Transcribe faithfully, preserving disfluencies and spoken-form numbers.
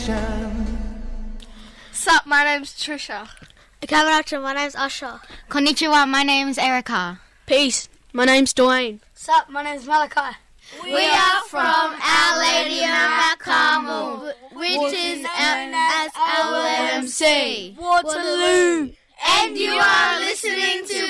Sup, my name's Trisha. Kamaracha, my name's Asha. Konnichiwa, my name's Erica. Peace, my name's Dwayne. Sup, my name's Malachi. We, we are from Our Lady of Mount Carmel, which is known as L M C Waterloo. And you are listening to